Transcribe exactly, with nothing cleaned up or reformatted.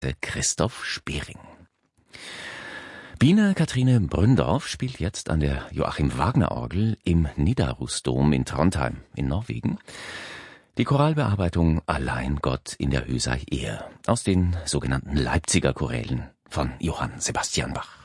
Christoph Spering. Biene Kathrine Brünndorf spielt jetzt an der Joachim-Wagner-Orgel im Nidarosdom in Trondheim in Norwegen die Choralbearbeitung Allein Gott in der Hösei Ehe aus den sogenannten Leipziger Chorälen von Johann Sebastian Bach.